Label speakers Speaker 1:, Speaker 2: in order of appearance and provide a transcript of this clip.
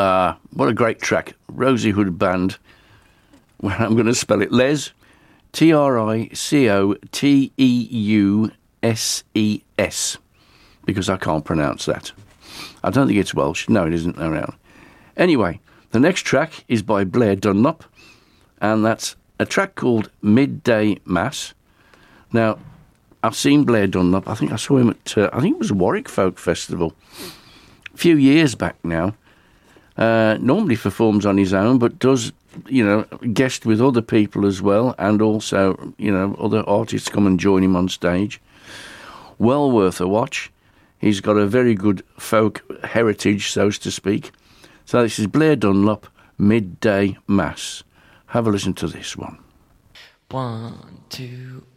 Speaker 1: What a great track. Rosie Hood Band. Well, I'm going to spell it. Les, Tricoteus, because I can't pronounce that. I don't think it's Welsh. No, it isn't around. Anyway, the next track is by Blair Dunlop, and that's a track called Midday Mass. Now, I've seen Blair Dunlop. I think I saw him at, I think it was Warwick Folk Festival a few years back now. Normally performs on his own, but does, guest with other people as well, and also, other artists come and join him on stage. Well worth a watch. He's got a very good folk heritage, so to speak. So this is Blair Dunlop, Midday Mass. Have a listen to this one.
Speaker 2: 1, 2...